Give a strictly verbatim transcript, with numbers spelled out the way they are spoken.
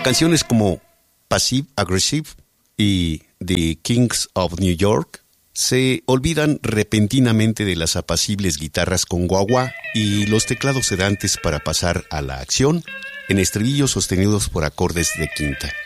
Canciones como Passive Aggressive y The Kings of New York se olvidan repentinamente de las apacibles guitarras con guagua y los teclados sedantes para pasar a la acción en estribillos sostenidos por acordes de quinta.